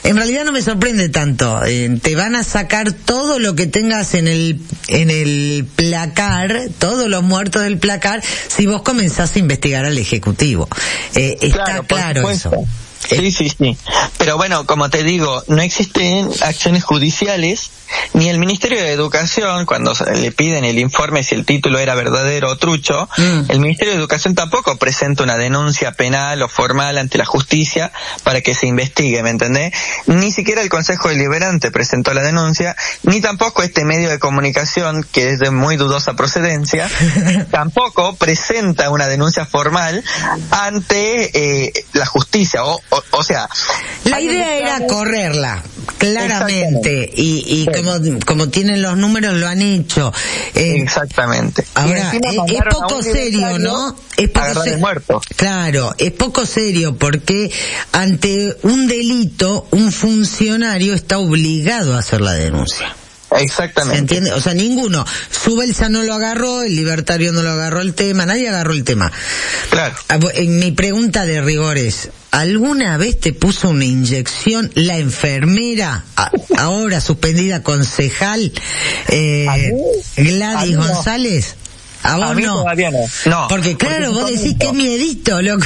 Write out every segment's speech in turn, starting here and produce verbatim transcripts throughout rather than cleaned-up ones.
en realidad no me sorprende tanto. Eh, te van a sacar todo lo que tengas en el en el placar, todos los muertos del placar, si vos comenzás a investigar al Ejecutivo. Eh, está claro, claro eso. Sí, sí, sí. Pero bueno, como te digo, no existen acciones judiciales, ni el Ministerio de Educación, cuando le piden el informe si el título era verdadero o trucho, mm. el Ministerio de Educación tampoco presenta una denuncia penal o formal ante la justicia para que se investigue, ¿me entendés? Ni siquiera el Consejo Deliberante presentó la denuncia, ni tampoco este medio de comunicación, que es de muy dudosa procedencia, tampoco presenta una denuncia formal ante eh, la justicia, o, o, o sea... La idea era correrla, claramente, y, y sí. como como tienen los números lo han hecho. Eh, Exactamente. Ahora, es, es poco serio, ¿no? Es poco serio. Muerto. Claro, es poco serio porque ante un delito, un funcionario está obligado a hacer la denuncia. Exactamente. ¿Se entiende? O sea, ninguno. Subelsa no lo agarró, el Libertario no lo agarró el tema, nadie agarró el tema. Claro. En mi pregunta de rigor es, ¿alguna vez te puso una inyección la enfermera, a, ahora suspendida concejal, eh, Gladys no. González? ¿A vos a mí no? Todavía no. No. Porque claro, vos decís que miedito, loco.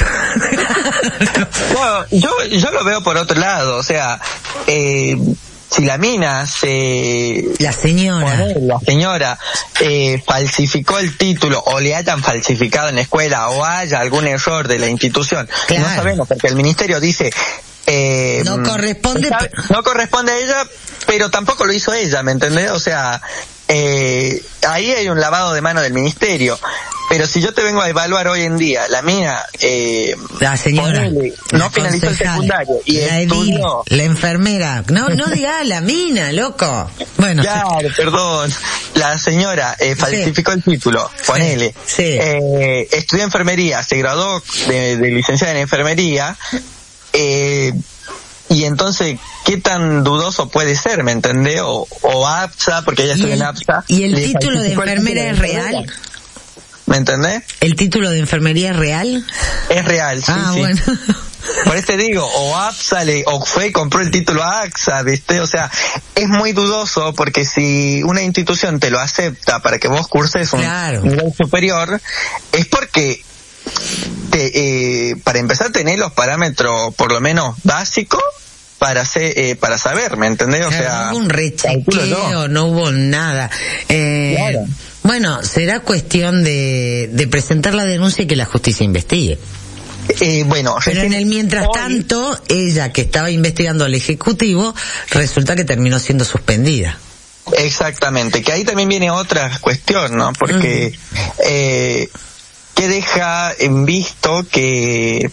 No, yo, yo lo veo por otro lado, o sea, eh... si la mina se... La señora. Poner, la señora eh, falsificó el título o le hayan falsificado en la escuela o haya algún error de la institución. Claro. No sabemos, porque el ministerio dice... Eh, no corresponde... Está, no corresponde a ella, pero tampoco lo hizo ella, ¿me entendés? O sea, eh, ahí hay un lavado de mano del ministerio. Pero si yo te vengo a evaluar hoy en día, la mina, eh, la señora, ponele, no la finalizó el secundario y la estudió. Edil, la enfermera, no, no digas la mina, loco. Bueno. Claro, sí. Perdón. La señora eh, falsificó sí. el título, ponele. Sí. Eh, estudió enfermería, se graduó de, de licenciada en enfermería, eh, y entonces, ¿qué tan dudoso puede ser, me entendés? O, o APSA, porque ella estudió en APSA. ¿Y el título de enfermera es real? ¿Me entendés? ¿El título de enfermería es real? Es real, sí, ah, sí. Bueno. Por eso te digo, o APSA le, o fue y compró el título a AXA, ¿viste? O sea, es muy dudoso porque si una institución te lo acepta para que vos curses un claro. nivel superior, es porque te, eh, para empezar tenés los parámetros por lo menos básicos para ser, eh, para saber, ¿me entendés? O claro, sea, no hubo un rechequeo, no hubo nada. Eh, claro. Bueno, será cuestión de, de presentar la denuncia y que la justicia investigue. Eh, bueno, pero en el mientras hoy, tanto, ella que estaba investigando al Ejecutivo, resulta que terminó siendo suspendida. Exactamente, que ahí también viene otra cuestión, ¿no? Porque, uh-huh. eh, que deja en visto que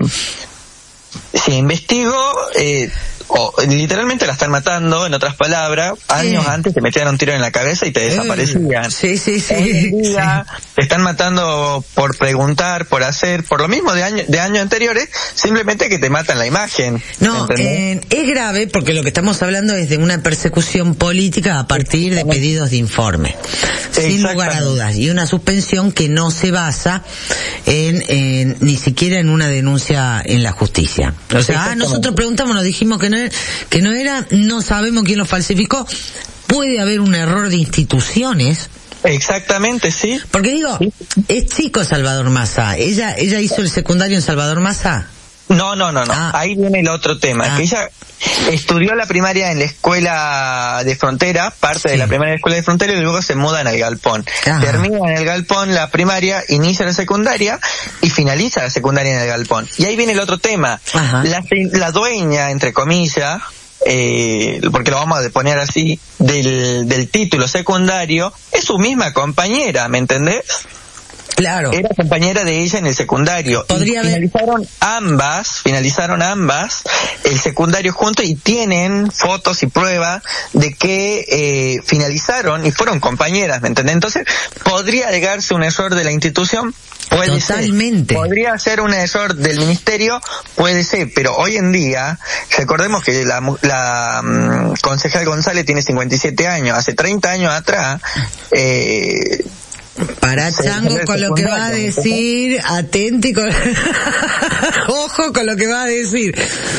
si investigo, eh, o literalmente la están matando, en otras palabras, años sí. antes te metían un tiro en la cabeza y te desaparecían. Sí, sí, sí. Hoy en día sí. te están matando por preguntar, por hacer, por lo mismo de años de años anteriores, simplemente que te matan la imagen. No, eh, es grave porque lo que estamos hablando es de una persecución política a partir de pedidos de informe, sin lugar a dudas, y una suspensión que no se basa en, en ni siquiera en una denuncia en la justicia. O sea, ah, nosotros preguntamos, nos dijimos que no que no era, no sabemos quién lo falsificó. Puede haber un error de instituciones. Exactamente, sí. Porque digo, sí. es chico Salvador Massa. ¿Ella ella hizo el secundario en Salvador Massa? No, no, no, no. Ah. Ahí viene el otro tema. Ah. Que ella estudió la primaria en la escuela de Frontera, parte sí. de la primaria escuela de Frontera, y luego se mudan al Galpón. Ajá. Termina en el Galpón la primaria, inicia la secundaria y finaliza la secundaria en el Galpón. Y ahí viene el otro tema. La, la dueña, entre comillas, eh, porque lo vamos a poner así, del, del título secundario, es su misma compañera, ¿me entendés? Claro. Era compañera de ella en el secundario. Podría y finalizaron haber... ambas, finalizaron ambas el secundario juntos y tienen fotos y pruebas de que eh, finalizaron y fueron compañeras, ¿me entendés? Entonces, ¿podría llegarse un error de la institución? Puede Totalmente. ser. Podría ser un error del ministerio, puede ser, pero hoy en día, recordemos que la, la um, concejal González tiene cincuenta y siete años, hace treinta años atrás, eh, Para Chango con lo que va a decir, atenti con... ojo con lo que va a decir.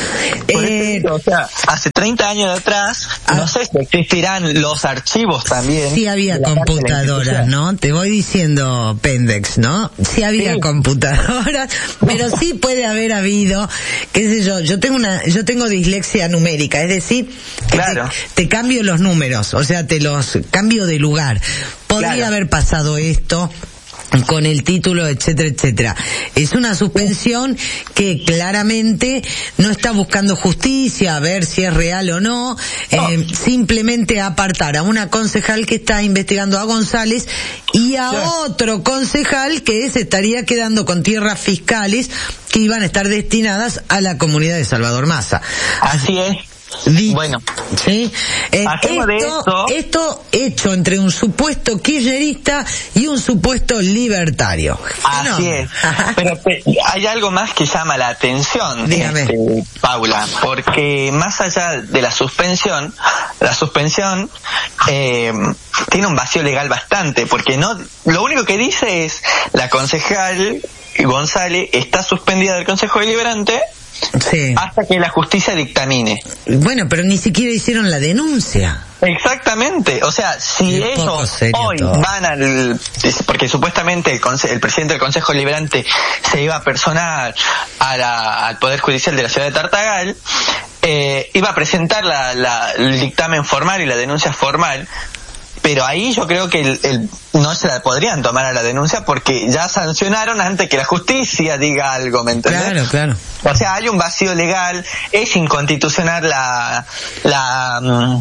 Eh, o sea, hace treinta años atrás, ah, no sé si existirán los archivos también. Sí había computadoras, ¿no? Te voy diciendo, Pendex, ¿no? Sí había sí. computadoras, pero sí puede haber habido, qué sé yo, yo tengo una, yo tengo dislexia numérica, es decir, claro. te, te cambio los números, o sea, te los cambio de lugar. Podría claro. haber pasado esto con el título, etcétera, etcétera. Es una suspensión que claramente no está buscando justicia, a ver si es real o no, no. Eh, simplemente apartar a una concejal que está investigando a González y a claro. otro concejal que se estaría quedando con tierras fiscales que iban a estar destinadas a la comunidad de Salvador Massa. Así es. Dicho, bueno, ¿sí? Eh, esto, de esto... esto hecho entre un supuesto kirchnerista y un supuesto libertario. Así no. es. Pero te, hay algo más que llama la atención, este, Paula, porque más allá de la suspensión, la suspensión eh, tiene un vacío legal bastante, porque no, lo único que dice es la concejal González está suspendida del Consejo Deliberante. Sí. Hasta que la justicia dictamine. Bueno, pero ni siquiera hicieron la denuncia. Exactamente, o sea, si es ellos hoy todo. van al... Porque supuestamente el, conse- el presidente del Consejo Deliberante se iba a personar a la, al Poder Judicial de la ciudad de Tartagal, eh, iba a presentar la, la, el dictamen formal y la denuncia formal, pero ahí yo creo que el, el, no se la podrían tomar a la denuncia porque ya sancionaron antes que la justicia diga algo, ¿me entendés? Claro, claro. O sea, hay un vacío legal, es inconstitucional la... la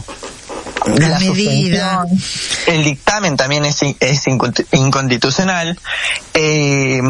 La, la medida, el dictamen también es, es inconstitucional. Eh,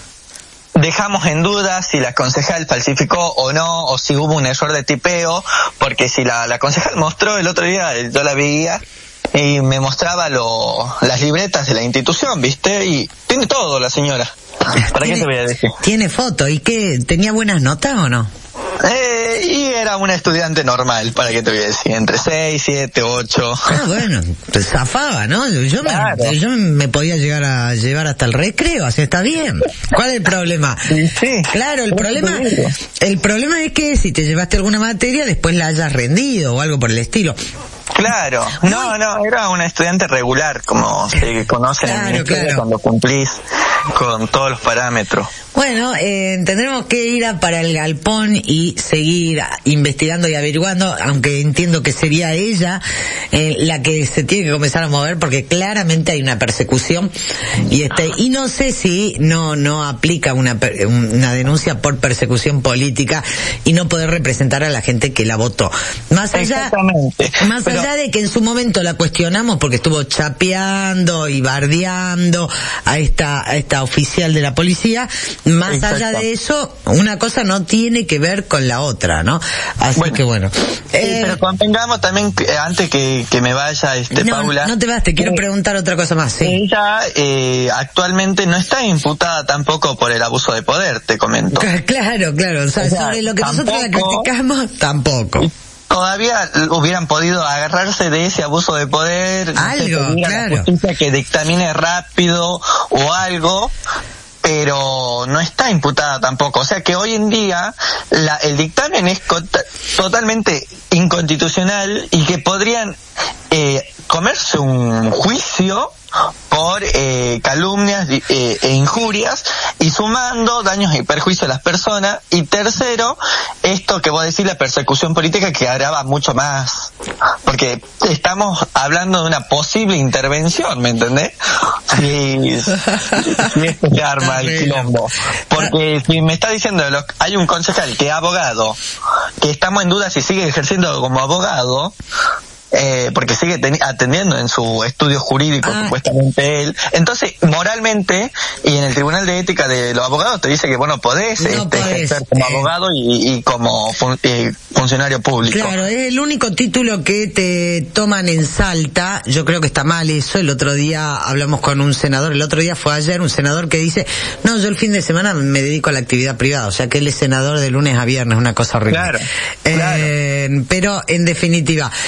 dejamos en duda si la concejal falsificó o no, o si hubo un error de tipeo, porque si la, la concejal mostró el otro día, yo la veía y me mostraba lo, las libretas de la institución, ¿viste? Y tiene todo la señora. ¿Para qué te voy a decir? Tiene foto. ¿Y qué? ¿Tenía buenas notas o no? Eh, y era una estudiante normal, ¿para qué te voy a decir? Entre seis, siete, ocho. Ah, bueno, pues zafaba, ¿no? Yo, claro. me, yo me podía llegar a llevar hasta el recreo, así está bien. ¿Cuál es el problema? Sí, sí. Claro, el problema, el problema es que si te llevaste alguna materia, después la hayas rendido o algo por el estilo. Claro, no, no, era una estudiante regular, como se conoce en el ministerio, claro. Cuando cumplís con todos los parámetros. Bueno, eh, tendremos que ir a para el galpón y seguir investigando y averiguando, aunque entiendo que sería ella eh, la que se tiene que comenzar a mover, porque claramente hay una persecución y este y no sé si no no aplica una una denuncia por persecución política y no poder representar a la gente que la votó. Más allá, más allá Pero... de que en su momento la cuestionamos porque estuvo chapeando y bardeando a esta a esta oficial de la policía. Más Exacto. allá de eso, una cosa no tiene que ver con la otra, ¿no? Así bueno, que bueno. Eh, pero convengamos también, que, antes que, que me vaya, este no, Paula. No te vas, te quiero eh, preguntar otra cosa más, sí. Ella eh, actualmente no está imputada tampoco por el abuso de poder, te comento. Claro, claro. O sea, o sea sobre lo que tampoco, nosotros la criticamos, tampoco. Todavía hubieran podido agarrarse de ese abuso de poder. Algo, no sé, claro. La justicia que dictamine rápido o algo. Pero no está imputada tampoco. O sea que hoy en día la, el dictamen es cota, totalmente inconstitucional y que podrían eh, comerse un juicio por eh, calumnias eh, e injurias y sumando daños y perjuicios a las personas. Y tercero, esto que vos decís, la persecución política, que agrava mucho más, porque estamos hablando de una posible intervención, ¿me entendés? Si, si esto se arma el quilombo, porque si me está diciendo hay un concejal que es abogado, que estamos en duda si sigue ejerciendo como abogado, Eh, porque sigue ten- atendiendo en su estudio jurídico, ah. supuestamente él. Entonces, moralmente, y en el Tribunal de Ética de los Abogados te dice que, bueno, podés, no este, podés ejercer como eh. abogado y, y como fun- y funcionario público. Claro, es el único título que te toman en Salta. Yo creo que está mal eso. El otro día hablamos con un senador, el otro día fue ayer, un senador que dice, no, yo el fin de semana me dedico a la actividad privada. O sea que él es senador de lunes a viernes, una cosa horrible. Claro, eh, claro. Pero, en definitiva, eh,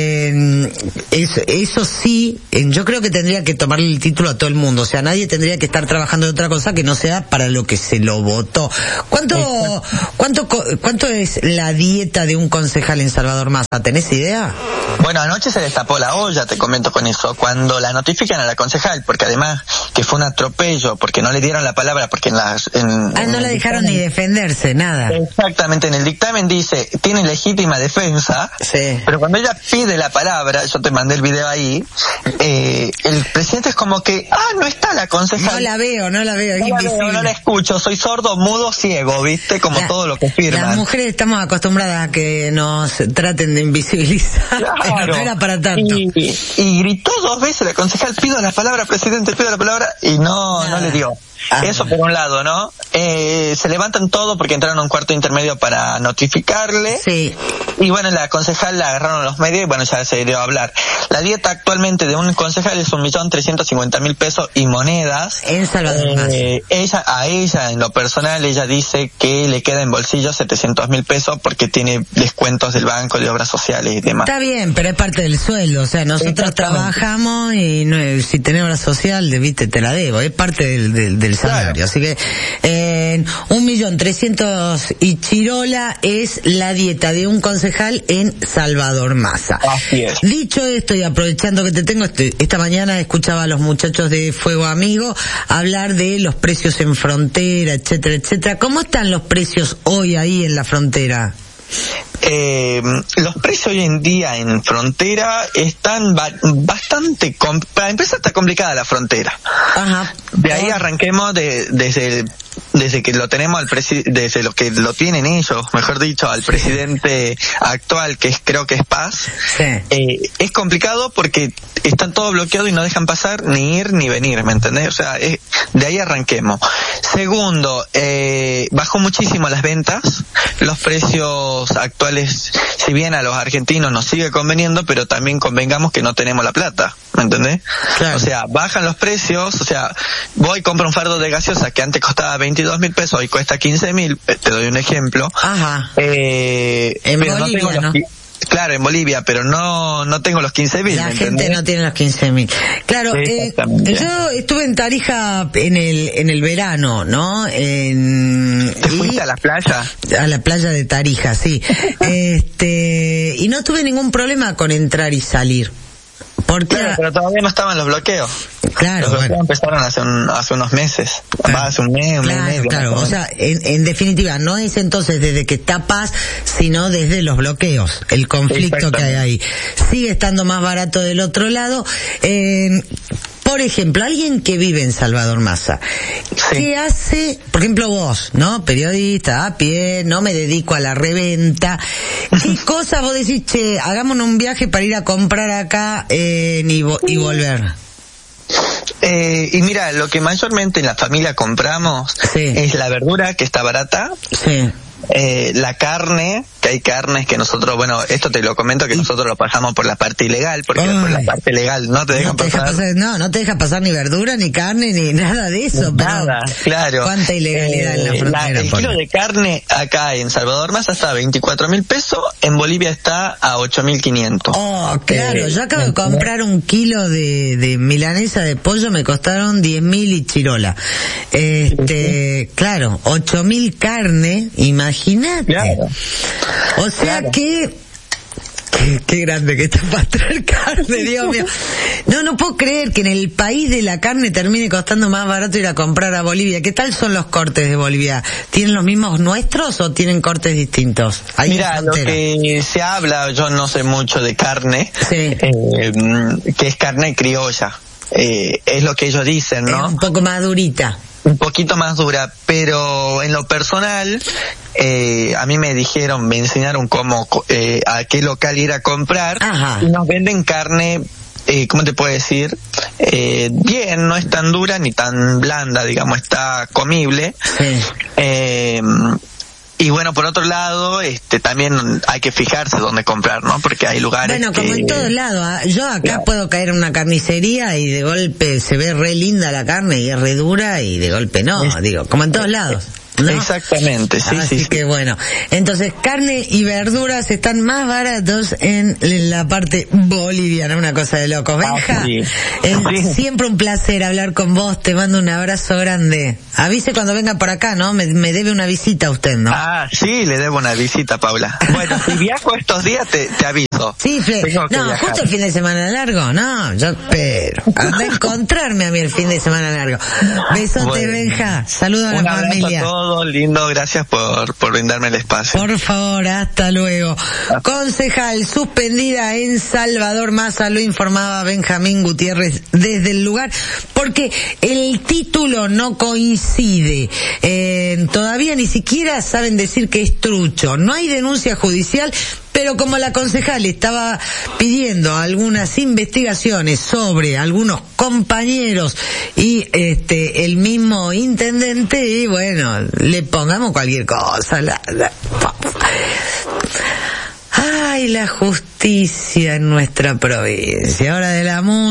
eh, eso, eso sí, eh, yo creo que tendría que tomarle el título a todo el mundo, o sea, nadie tendría que estar trabajando de otra cosa que no sea para lo que se lo votó. ¿Cuánto, cuánto, cuánto es la dieta de un concejal en Salvador Massa? ¿Tenés idea? Bueno, anoche se destapó la olla, te comento con eso, cuando la notifican a la concejal, porque además que fue un atropello, porque no le dieron la palabra, porque en las... En, ah, no la dejaron ni defenderse, nada. Exactamente, en el dictamen dice, tiene legítima defensa, sí. Pero cuando ella pide la palabra, yo te mandé el video ahí, eh, el presidente es como que, ah, no está la concejal. No la veo, no la veo, es no invisible. La veo, no la escucho, soy sordo, mudo, ciego, ¿viste? Como la, todo lo que firman. Las mujeres estamos acostumbradas a que nos traten de invisibilizar, claro. Pero no era para tanto. Y, y gritó dos veces la concejal, pido la palabra, presidente, pido la palabra, y no, Nada. no le dio. Ah. Eso por un lado, ¿no? Eh, se levantan todo porque entraron a un cuarto intermedio para notificarle. Sí. Y bueno, la concejal la agarraron los medios y bueno, ya se dio a hablar. La dieta actualmente de un concejal es un millón trescientos cincuenta mil pesos y monedas. En Salvador. Eh, ella, a ella, en lo personal, ella dice que le queda en bolsillo setecientos mil pesos porque tiene descuentos del banco, de obras sociales y demás. Está bien, pero es parte del sueldo. O sea, nosotros trabajamos y no, si tenés obra social, viste, te la debo. Es parte del, del, del salario. Claro. Así que, eh, un millón trescientos y chirola es la dieta de un concejal en Salvador Massa. Así es. Dicho esto y aprovechando que te tengo, este, esta mañana escuchaba a los muchachos de Fuego Amigo hablar de los precios en frontera, etcétera, etcétera. ¿Cómo están los precios hoy ahí en la frontera? Eh, los precios hoy en día en frontera están ba- bastante, com- para empezar está complicada la frontera. Ajá. De ahí arranquemos de, desde el, desde que lo tenemos al presi- desde los que lo tienen ellos, mejor dicho, al presidente actual, que es, creo que es Paz. Sí. Eh, es complicado porque están todos bloqueados y no dejan pasar ni ir ni venir, ¿me entendés? O sea, es, de ahí arranquemos. Segundo, eh, bajó muchísimo las ventas, los precios actuales, si bien a los argentinos nos sigue conveniendo, pero también convengamos que no tenemos la plata, ¿me entendés? Claro. O sea, bajan los precios, o sea, voy y compro un fardo de gaseosa que antes costaba veintidós mil pesos, hoy cuesta quince mil, te doy un ejemplo. Ajá. Eh, en pero Bolivia, no tengo ¿no? Los, claro, en Bolivia, pero no no tengo los quince mil. La gente no tiene los quince mil. Claro, eh, yo estuve en Tarija en el en el verano, ¿no? En, ¿Te fuiste a la playa? A la playa de Tarija, sí. este y no tuve ningún problema con entrar y salir. Porque claro, pero todavía no estaban los bloqueos. Claro, los bloqueos bueno. empezaron hace, un, hace unos meses, claro. hace un mes, un claro, mes y medio. Claro, o sea, en, en definitiva, no es entonces desde que está Paz, sino desde los bloqueos, el conflicto que hay ahí. Sigue estando más barato del otro lado. Eh, Por ejemplo, alguien que vive en Salvador Massa, sí. ¿Qué hace? Por ejemplo, vos, ¿no? Periodista, a pie, no me dedico a la reventa. ¿Qué cosas vos decís, che, hagámonos un viaje para ir a comprar acá eh, y, vo- y volver? Eh, y mira, lo que mayormente en la familia compramos sí. es la verdura, que está barata. Sí. Eh, la carne, que hay carnes que nosotros, bueno, esto te lo comento que nosotros lo pasamos por la parte ilegal, porque Ay, por la parte legal no te dejan no te pasar. Deja pasar. No, no te deja pasar ni verdura, ni carne, ni nada de eso. Nada, pero claro. Cuánta ilegalidad eh, en la frontera. La, el kilo de carne acá en Salvador Massa está a veinticuatro mil pesos, en Bolivia está a ocho mil quinientos. Oh, claro, eh, yo acabo de comprar un kilo de, de milanesa de pollo, me costaron diez mil y chirola. Este, claro, ocho mil carne, imagínate. Claro. O sea claro. que... Qué, qué grande que está para traer carne, Dios mío. No, no puedo creer que en el país de la carne termine costando más barato ir a comprar a Bolivia. ¿Qué tal son los cortes de Bolivia? ¿Tienen los mismos nuestros o tienen cortes distintos? Hay Mira, lo que se habla, yo no sé mucho de carne, sí. eh, que es carne criolla. Eh, es lo que ellos dicen, ¿no? Es un poco más durita. Un poquito más dura, pero en lo personal, eh, a mí me dijeron, me enseñaron cómo, eh, a qué local ir a comprar. Ajá. Y nos venden carne, eh, ¿cómo te puedo decir? Eh, bien, no es tan dura ni tan blanda, digamos, está comible. Sí. Eh, Y bueno, por otro lado, este, también hay que fijarse dónde comprar, ¿no? Porque hay lugares Bueno, que... como en todos lados. Yo acá claro. puedo caer en una carnicería y de golpe se ve re linda la carne y es re dura y de golpe no, es, digo, como en todos lados. ¿no? Exactamente, sí, Así sí. que sí. bueno, entonces carne y verduras están más baratos en la parte boliviana, una cosa de locos. Benja, ah, sí. es sí. siempre un placer hablar con vos, te mando un abrazo grande. Avise cuando venga por acá, ¿no? Me, me debe una visita a usted, ¿no? Ah, sí, le debo una visita, Paula. Bueno, si viajo estos días te, te aviso. Sí, Fle, no, viajar. Justo el fin de semana largo, no, yo espero. Anda a encontrarme a mí el fin de semana largo. Besote, bueno. Benja, saludos a la familia. Un abrazo a todos, lindo, gracias por, por brindarme el espacio. Por favor, hasta luego. Ah. Concejal suspendida en Salvador Massa, lo informaba Benjamín Gutiérrez desde el lugar, porque el título no coincide. Eh, todavía ni siquiera saben decir que es trucho. No hay denuncia judicial, pero como la concejal estaba pidiendo algunas investigaciones sobre algunos compañeros y este el mismo intendente, y bueno, le pongamos cualquier cosa. La, la, ay, la justicia en nuestra provincia. Hora de la música.